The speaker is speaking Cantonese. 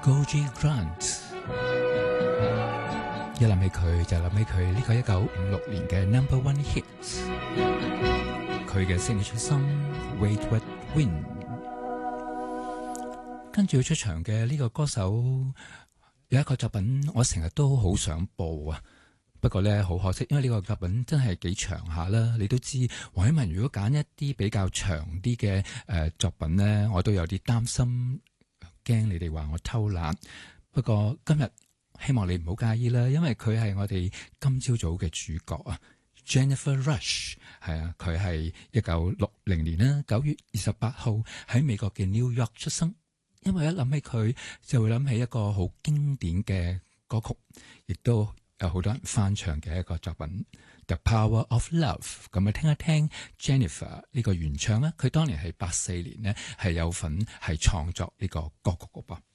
Goldie Grant， 一諗起佢就諗起佢呢個1956年嘅 Number One Hit， 佢嘅 signature song Wait What Win。 跟住出場嘅呢個歌手有一個作品我成日都好想播啊，不過咧好可惜，因為呢個作品真係幾長下啦。你都知黃偉文如果揀一啲比較長啲嘅作品咧，我都有啲擔心，驚你哋話我偷懶。不過今日希望你唔好介意啦，因為佢係我哋今朝早嘅主角啊 ，Jennifer Rush 係啊，佢係1960年啦9月28號喺美國嘅 New York 出生。因為一諗起佢就會諗起一個好經典嘅歌曲，亦都有好多人翻唱嘅一個作品《The Power of Love》。咁啊，聽一聽 Jennifer 呢個原唱啦，佢當年係84年呢係有份係創作呢個歌曲嘅噃。